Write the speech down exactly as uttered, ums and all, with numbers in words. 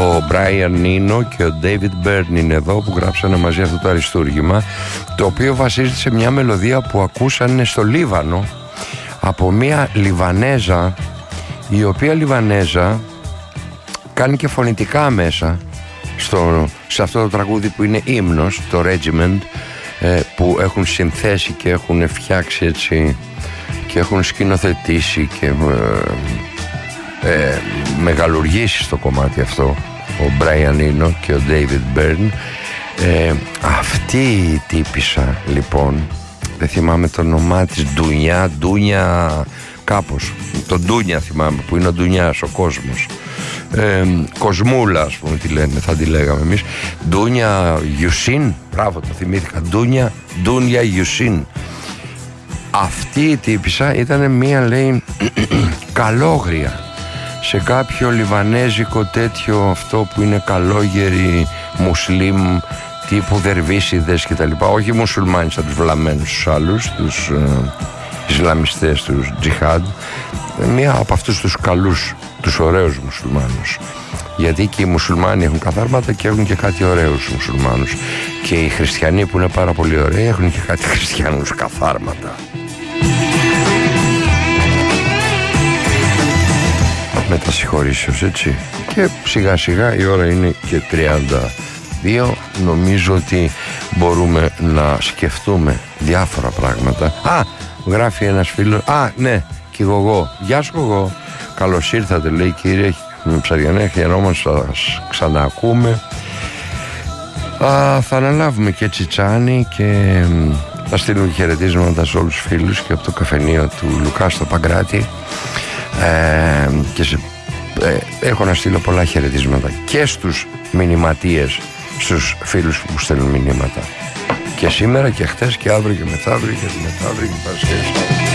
Ο Brian Eno και ο David Byrne είναι εδώ που γράψανε μαζί αυτό το αριστούργημα, το οποίο βασίζεται σε μια μελωδία που ακούσανε στο Λίβανο από μια Λιβανέζα, η οποία Λιβανέζα κάνει και φωνητικά μέσα στο, σε αυτό το τραγούδι που είναι ύμνος, το Regiment, ε, που έχουν συνθέσει και έχουν φτιάξει έτσι και έχουν σκηνοθετήσει και ε, ε, μεγαλουργήσει στο κομμάτι αυτό ο Brian Eno και ο David Byrne. ε, αυτή η τύπισσα λοιπόν, δεν θυμάμαι το όνομά της, Ντουνιά, Ντούνια κάπως, το Ντούνια θυμάμαι, που είναι ο Ντουνιάς, ο κόσμος, ε, Κοσμούλα ας πούμε τη λένε, θα τη λέγαμε εμείς, Ντούνια Ιουσίν, μπράβο το θυμήθηκα, Ντούνια, Ντούνια Ιουσίν. Αυτή η τύπισσα ήταν μία, λέει, καλόγρια σε κάποιο λιβανέζικο τέτοιο, αυτό που είναι καλόγεροι μουσλίμ τύπου δερβίσιδες και τα λοιπά, όχι μουσουλμάνοι σαν τους βλαμμένους τους άλλους, τους ε, Ισλαμιστές, τους τζιχάντ, μία από αυτούς τους καλούς, τους ωραίους μουσουλμάνους, γιατί και οι μουσουλμάνοι έχουν καθάρματα και έχουν και κάτι ωραίους μουσουλμάνους, και οι χριστιανοί που είναι πάρα πολύ ωραίοι έχουν και κάτι χριστιανούς καθάρματα. Με τα συγχωρήσεως, έτσι, και σιγά σιγά η ώρα είναι και τριάντα δύο. Νομίζω ότι μπορούμε να σκεφτούμε διάφορα πράγματα. Α, γράφει ένας φίλος, α, ναι, και εγώ, γεια σου εγώ, καλώς ήρθατε, λέει, κύριε Ψαριανέ, χαιρόμαστε, θα σας ξαναακούμε. Α, θα αναλάβουμε και τσιτσάνι και θα στείλουμε χαιρετίσματα σε όλους τους φίλους και από το καφενείο του Λουκά στο Παγκράτη. Ε, και σε, ε, έχω να στείλω πολλά χαιρετίσματα και στους μηνυματίες, στους φίλους που μου στέλνουν μηνύματα, και σήμερα και χτες και αύριο και μεθαύριο και μεθαύριο και Παρασκευή.